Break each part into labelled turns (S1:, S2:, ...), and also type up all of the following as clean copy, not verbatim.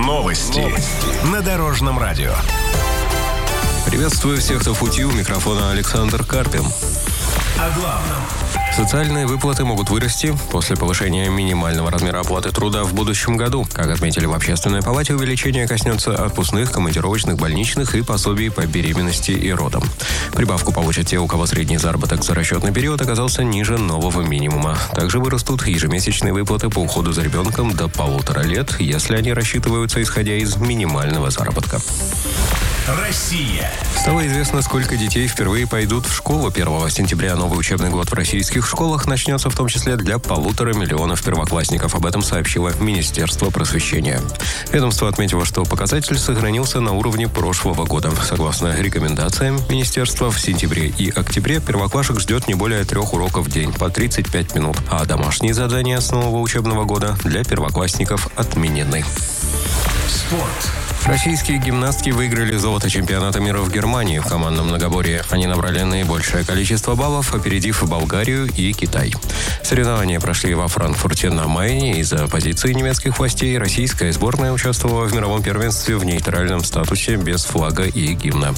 S1: Новости на Дорожном радио.
S2: Приветствую всех, кто в пути. У микрофона Александр Карпин.
S1: О главном.
S2: Социальные выплаты могут вырасти после повышения минимального размера оплаты труда в будущем году. Как отметили в Общественной палате, увеличение коснется отпускных, командировочных, больничных и пособий по беременности и родам. Прибавку получат те, у кого средний заработок за расчетный период оказался ниже нового минимума. Также вырастут ежемесячные выплаты по уходу за ребенком до 1,5 лет, если они рассчитываются исходя из минимального заработка.
S1: Россия.
S2: Стало известно, сколько детей впервые пойдут в школу. 1 сентября новый учебный год в российских школах начнется в том числе для 1,5 миллиона первоклассников. Об этом сообщило Министерство просвещения. Ведомство отметило, что показатель сохранился на уровне прошлого года. Согласно рекомендациям Министерства, в сентябре и октябре первоклашек ждет не более 3 уроков в день по 35 минут, а домашние задания с нового учебного года для первоклассников отменены.
S1: Спорт.
S2: Российские гимнастки выиграли золото чемпионата мира в Германии в командном многоборье. Они набрали наибольшее количество баллов, опередив Болгарию и Китай. Соревнования прошли во Франкфурте на Майне. Из-за позиции немецких властей российская сборная участвовала в мировом первенстве в нейтральном статусе без флага и гимна.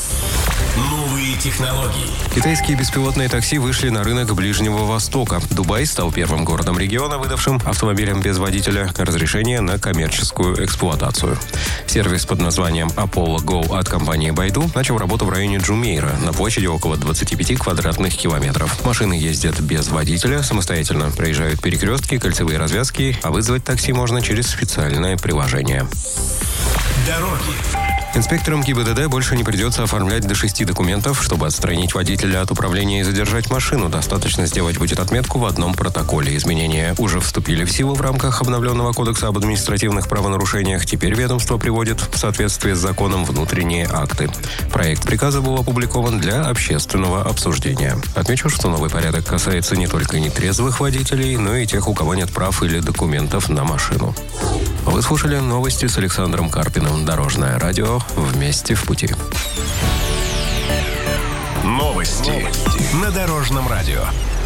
S1: Новые технологии.
S2: Китайские беспилотные такси вышли на рынок Ближнего Востока. Дубай стал первым городом региона, выдавшим автомобилям без водителя разрешение на коммерческую эксплуатацию. Сервис под названием Apollo Go от компании Baidu начал работу в районе Джумейра на площади около 25 квадратных километров. Машины ездят без водителя, самостоятельно проезжают перекрестки, кольцевые развязки, а вызвать такси можно через специальное приложение.
S1: Дороги.
S2: Инспекторам ГИБДД больше не придется оформлять до 6 документов, чтобы отстранить водителя от управления и задержать машину. Достаточно сделать будет отметку в одном протоколе. Изменения уже вступили в силу в рамках обновленного кодекса об административных правонарушениях. Теперь ведомство приводит в соответствие с законом внутренние акты. Проект приказа был опубликован для общественного обсуждения. Отмечу, что новый порядок касается не только нетрезвых водителей, но и тех, у кого нет прав или документов на машину. Вы слушали новости с Александром Карпиным. Дорожное радио. Вместе в пути.
S1: Новости на Дорожном радио.